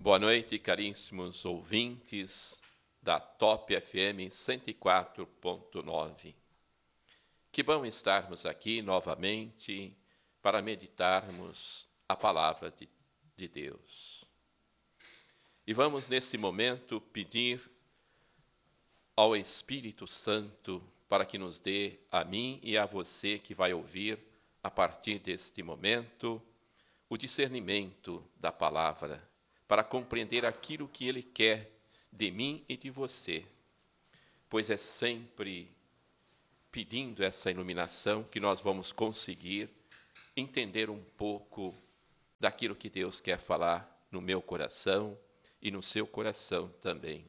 Boa noite, caríssimos ouvintes da Top FM 104.9. Que bom estarmos aqui novamente para meditarmos a palavra de Deus. E vamos, nesse momento, pedir ao Espírito Santo para que nos dê, a mim e a você que vai ouvir, a partir deste momento, o discernimento da palavra, para compreender aquilo que Ele quer de mim e de você, pois é sempre pedindo essa iluminação que nós vamos conseguir entender um pouco daquilo que Deus quer falar no meu coração e no seu coração também.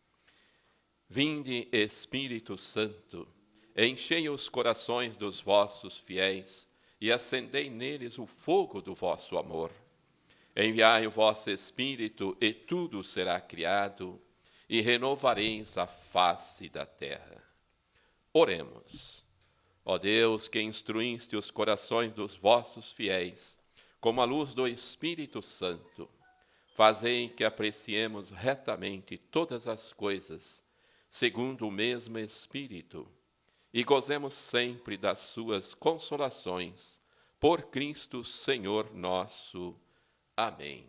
Vinde, Espírito Santo, enchei os corações dos vossos fiéis e acendei neles o fogo do vosso amor. Enviai o vosso Espírito, e tudo será criado, e renovareis a face da terra. Oremos. Ó Deus, que instruíste os corações dos vossos fiéis, como a luz do Espírito Santo, fazei que apreciemos retamente todas as coisas, segundo o mesmo Espírito, e gozemos sempre das suas consolações, por Cristo Senhor nosso. Amém.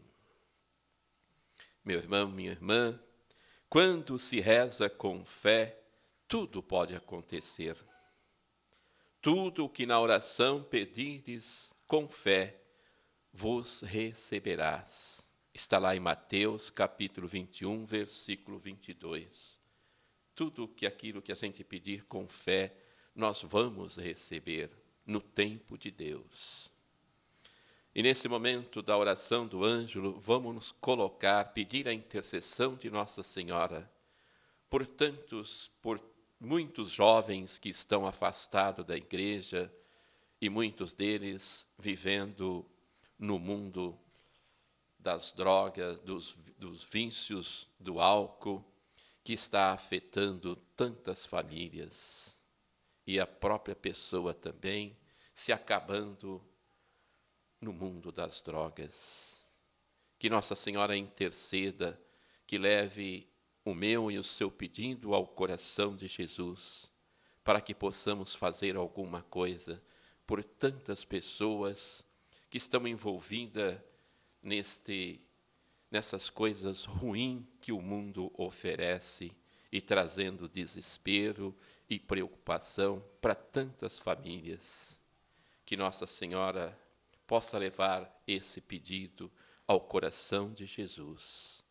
Meu irmão, minha irmã, quando se reza com fé, tudo pode acontecer. Tudo o que na oração pedirdes com fé, vos receberás. Está lá em Mateus, capítulo 21, versículo 22. Tudo aquilo que a gente pedir com fé, nós vamos receber no tempo de Deus. E nesse momento da oração do ângelo, vamos nos colocar, pedir a intercessão de Nossa Senhora por muitos jovens que estão afastados da igreja e muitos deles vivendo no mundo das drogas, dos vícios, do álcool, que está afetando tantas famílias e a própria pessoa também se acabando no mundo das drogas. Que Nossa Senhora interceda, que leve o meu e o seu pedido ao coração de Jesus, para que possamos fazer alguma coisa por tantas pessoas que estão envolvidas nessas coisas ruins que o mundo oferece e trazendo desespero e preocupação para tantas famílias. Que Nossa Senhora possa levar esse pedido ao coração de Jesus.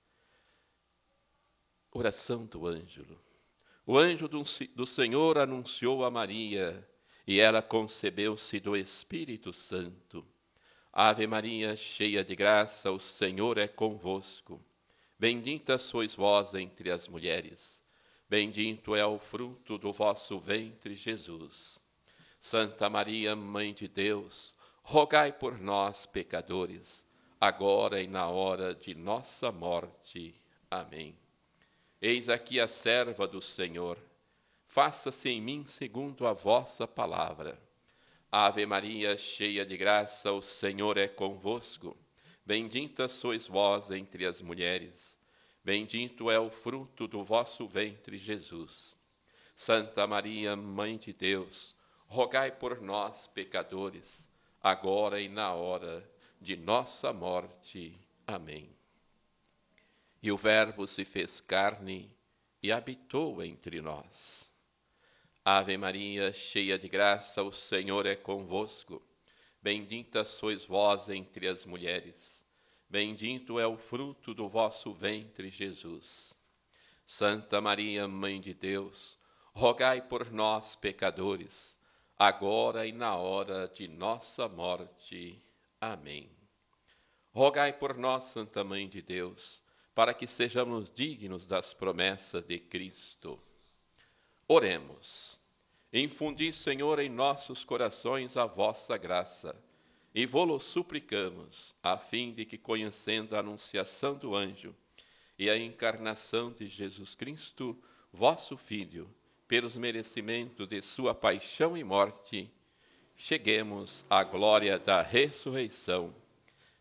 Oração do ângelo. O anjo do Senhor anunciou a Maria, e ela concebeu-se do Espírito Santo. Ave Maria, cheia de graça, o Senhor é convosco. Bendita sois vós entre as mulheres. Bendito é o fruto do vosso ventre, Jesus. Santa Maria, Mãe de Deus, rogai por nós, pecadores, agora e na hora de nossa morte. Amém. Eis aqui a serva do Senhor. Faça-se em mim segundo a vossa palavra. Ave Maria, cheia de graça, o Senhor é convosco. Bendita sois vós entre as mulheres. Bendito é o fruto do vosso ventre, Jesus. Santa Maria, Mãe de Deus, rogai por nós, pecadores, agora e na hora de nossa morte. Amém. E o Verbo se fez carne e habitou entre nós. Ave Maria, cheia de graça, o Senhor é convosco. Bendita sois vós entre as mulheres. Bendito é o fruto do vosso ventre, Jesus. Santa Maria, Mãe de Deus, rogai por nós, pecadores, agora e na hora de nossa morte. Amém. Rogai por nós, Santa Mãe de Deus, para que sejamos dignos das promessas de Cristo. Oremos. Infundi, Senhor, em nossos corações a vossa graça, e vô-lo suplicamos, a fim de que, conhecendo a anunciação do anjo e a encarnação de Jesus Cristo, vosso Filho, pelos merecimentos de sua paixão e morte, cheguemos à glória da ressurreição.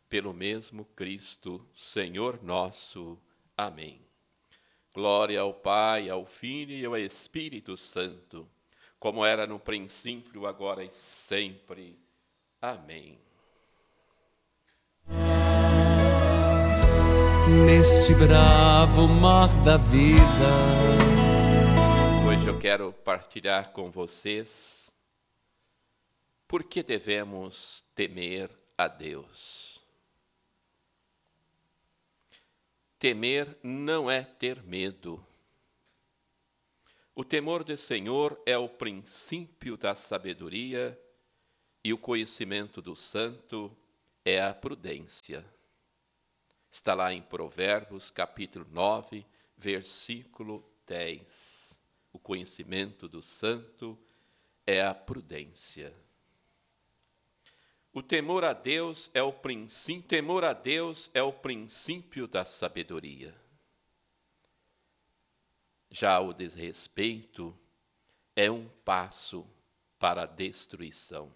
pelo mesmo Cristo, Senhor nosso. Amém. Glória ao Pai, ao Filho e ao Espírito Santo, como era no princípio, agora e sempre. Amém. Neste bravo mar da vida, hoje eu quero partilhar com vocês por que devemos temer a Deus. Temer não é ter medo. O temor do Senhor é o princípio da sabedoria e o conhecimento do santo é a prudência. Está lá em Provérbios, capítulo 9, versículo 10. O conhecimento do santo é a prudência. O temor a Deus é o princípio da sabedoria. Já o desrespeito é um passo para a destruição.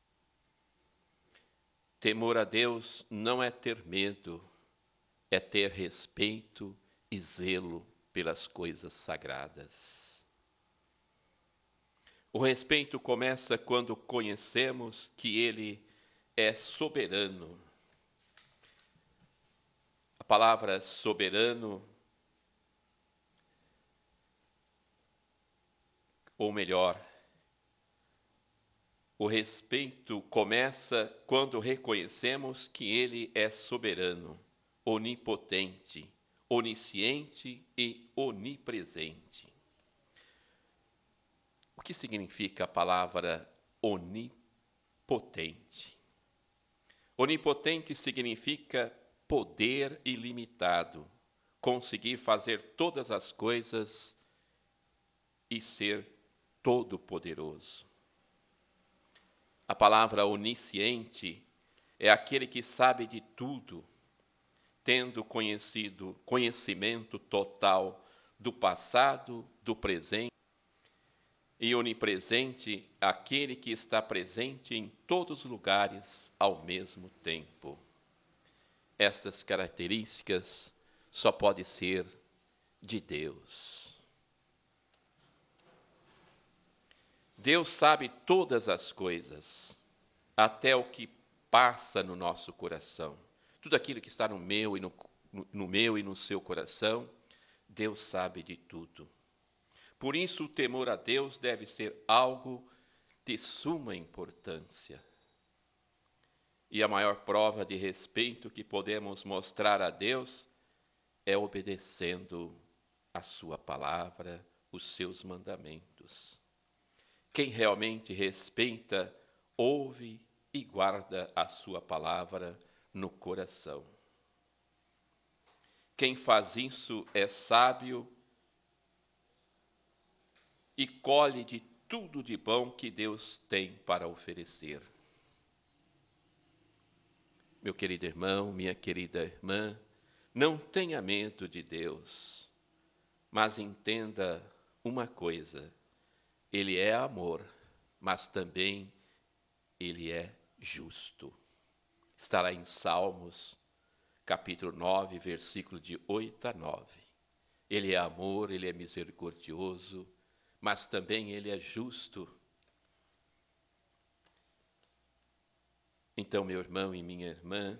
Temor a Deus não é ter medo, é ter respeito e zelo pelas coisas sagradas. O respeito começa quando conhecemos que Ele é soberano. A palavra soberano, ou melhor, o respeito começa quando reconhecemos que Ele é soberano, onipotente, onisciente e onipresente. O que significa a palavra onipotente? Onipotente significa poder ilimitado, conseguir fazer todas as coisas e ser todo-poderoso. A palavra onisciente é aquele que sabe de tudo, tendo conhecimento total do passado, do presente, e onipresente, aquele que está presente em todos os lugares ao mesmo tempo. Estas características só podem ser de Deus. Deus sabe todas as coisas, até o que passa no nosso coração. Tudo aquilo que está no meu e no seu coração, Deus sabe de tudo. Por isso, o temor a Deus deve ser algo de suma importância. E a maior prova de respeito que podemos mostrar a Deus é obedecendo a sua palavra, os seus mandamentos. Quem realmente respeita, ouve e guarda a sua palavra no coração. Quem faz isso é sábio e colhe de tudo de bom que Deus tem para oferecer. Meu querido irmão, minha querida irmã, não tenha medo de Deus, mas entenda uma coisa: Ele é amor, mas também Ele é justo. Está lá em Salmos, capítulo 9, versículo de 8 a 9. Ele é amor, Ele é misericordioso, mas também Ele é justo. Então, meu irmão e minha irmã,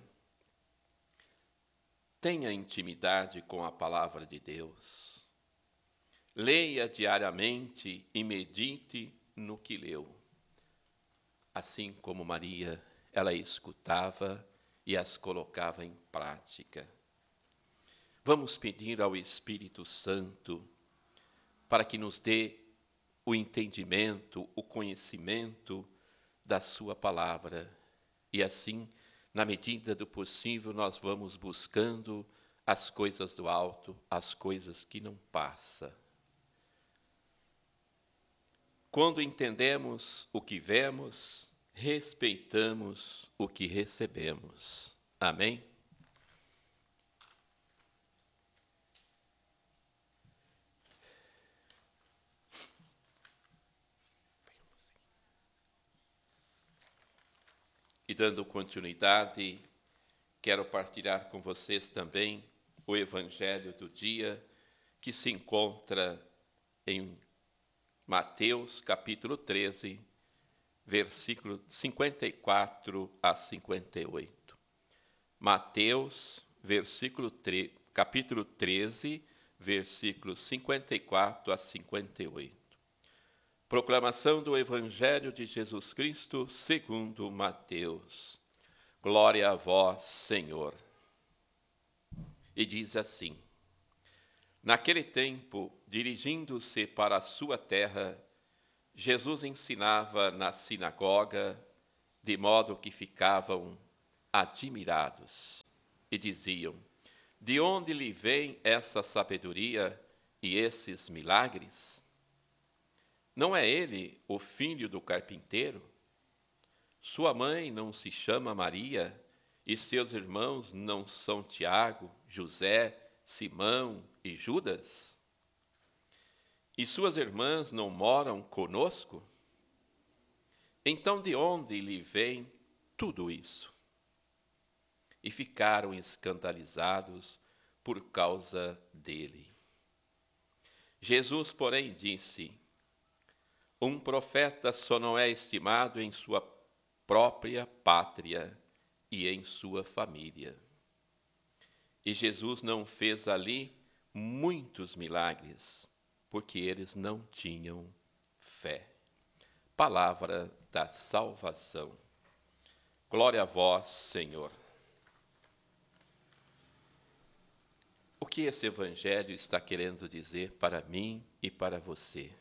tenha intimidade com a palavra de Deus. Leia diariamente e medite no que leu. Assim como Maria, ela escutava e as colocava em prática. Vamos pedir ao Espírito Santo para que nos dê o entendimento, o conhecimento da sua palavra. E assim, na medida do possível, nós vamos buscando as coisas do alto, as coisas que não passam. Quando entendemos o que vemos, respeitamos o que recebemos. Amém? E dando continuidade quero partilhar com vocês também o Evangelho do dia, que se encontra em Mateus, capítulo 13, versículo 54 a 58. Mateus, capítulo 13, versículos 54 a 58. Proclamação do Evangelho de Jesus Cristo segundo Mateus. Glória a vós, Senhor. E diz assim: Naquele tempo, dirigindo-se para a sua terra, Jesus ensinava na sinagoga, de modo que ficavam admirados e diziam: De onde lhe vem essa sabedoria e esses milagres? Não é ele o filho do carpinteiro? Sua mãe não se chama Maria e seus irmãos não são Tiago, José, Simão e Judas? E suas irmãs não moram conosco? Então de onde lhe vem tudo isso? E ficaram escandalizados por causa dele. Jesus, porém, disse: Um profeta só não é estimado em sua própria pátria e em sua família. E Jesus não fez ali muitos milagres, porque eles não tinham fé. Palavra da salvação. Glória a vós, Senhor. O que esse Evangelho está querendo dizer para mim e para você?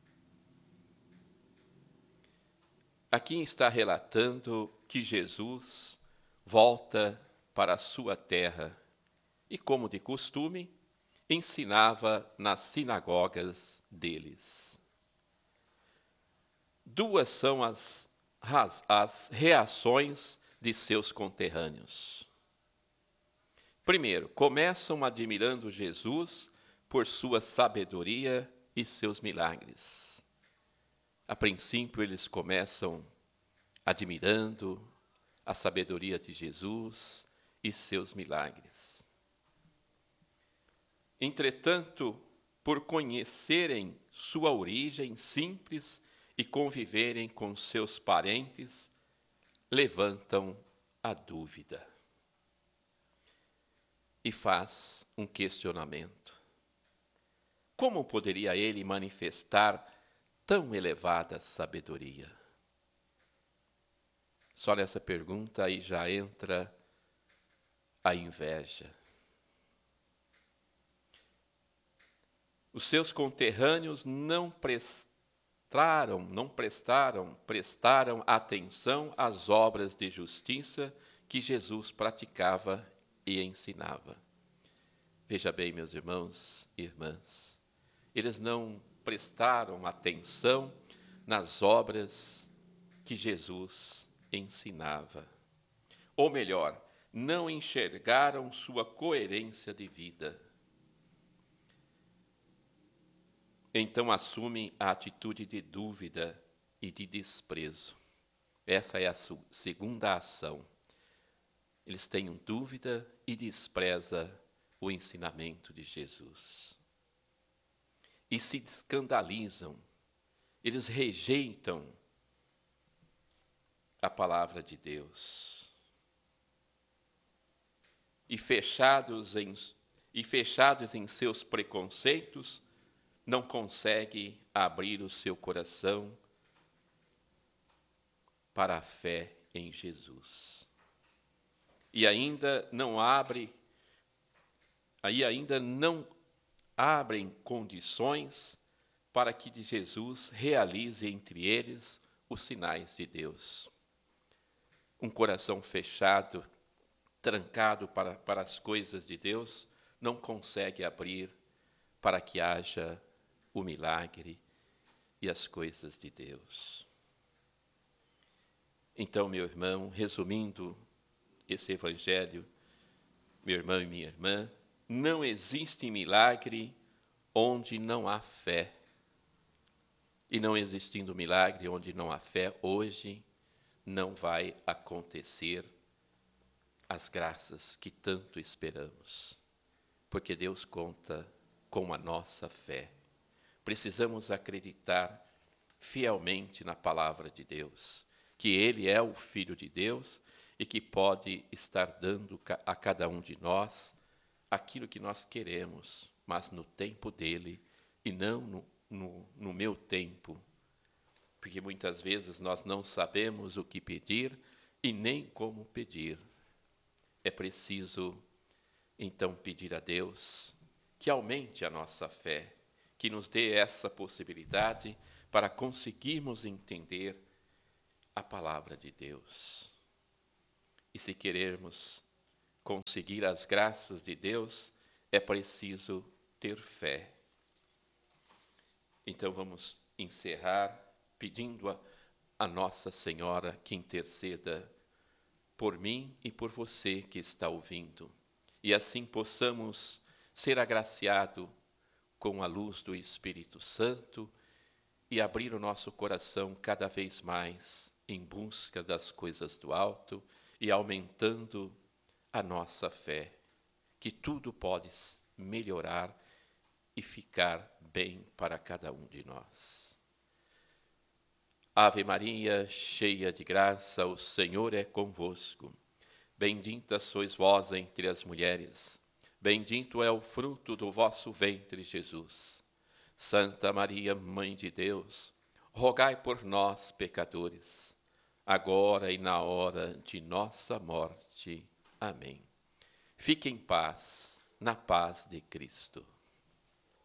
Aqui está relatando que Jesus volta para a sua terra e, como de costume, ensinava nas sinagogas deles. Duas são as reações de seus conterrâneos. Primeiro, começam admirando Jesus por sua sabedoria e seus milagres. A princípio, eles começam admirando a sabedoria de Jesus e seus milagres. Entretanto, por conhecerem sua origem simples e conviverem com seus parentes, levantam a dúvida. E faz um questionamento. Como poderia ele manifestar tão elevada sabedoria? Só nessa pergunta aí já entra a inveja. Os seus conterrâneos prestaram atenção às obras de justiça que Jesus praticava e ensinava. Veja bem, meus irmãos e irmãs, eles não prestaram atenção nas obras que Jesus ensinava. Ou melhor, não enxergaram sua coerência de vida. Então assumem a atitude de dúvida e de desprezo. Essa é a segunda ação. Eles têm dúvida e desprezam o ensinamento de Jesus. E se escandalizam, eles rejeitam a palavra de Deus. E fechados em seus preconceitos, não conseguem abrir o seu coração para a fé em Jesus. E ainda não abrem condições para que Jesus realize entre eles os sinais de Deus. Um coração fechado, trancado para as coisas de Deus, não consegue abrir para que haja o milagre e as coisas de Deus. Então, meu irmão, resumindo esse Evangelho, meu irmão e minha irmã, não existe milagre onde não há fé. E não existindo milagre onde não há fé, hoje não vai acontecer as graças que tanto esperamos, porque Deus conta com a nossa fé. Precisamos acreditar fielmente na palavra de Deus, que Ele é o Filho de Deus e que pode estar dando a cada um de nós aquilo que nós queremos, mas no tempo dEle e não no meu tempo, porque muitas vezes nós não sabemos o que pedir e nem como pedir. É preciso, então, pedir a Deus que aumente a nossa fé, que nos dê essa possibilidade para conseguirmos entender a palavra de Deus. E se querermos conseguir as graças de Deus, é preciso ter fé. Então vamos encerrar pedindo a Nossa Senhora que interceda por mim e por você que está ouvindo, e assim possamos ser agraciados com a luz do Espírito Santo e abrir o nosso coração cada vez mais em busca das coisas do alto e aumentando a nossa fé, que tudo pode melhorar e ficar bem para cada um de nós. Ave Maria, cheia de graça, o Senhor é convosco. Bendita sois vós entre as mulheres, bendito é o fruto do vosso ventre, Jesus. Santa Maria, Mãe de Deus, rogai por nós, pecadores, agora e na hora de nossa morte. Amém. Fique em paz, na paz de Cristo.